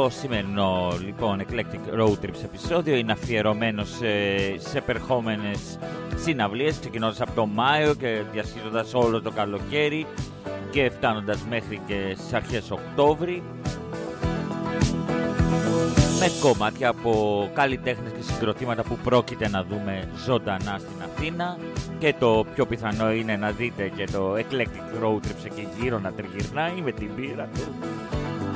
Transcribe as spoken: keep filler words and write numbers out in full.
Το σημερινό λοιπόν Eclectic Road Trips επεισόδιο είναι αφιερωμένο σε, σε επερχόμενες συναυλίες, ξεκινώντας από το Μάιο και διασχίζοντας όλο το καλοκαίρι και φτάνοντας μέχρι και στις αρχές Οκτώβρη, με κομμάτια από καλλιτέχνες και συγκροτήματα που πρόκειται να δούμε ζωντανά στην Αθήνα, και το πιο πιθανό είναι να δείτε και το Eclectic Road Trips εκεί γύρω να τριγυρνάει με την πύρα του.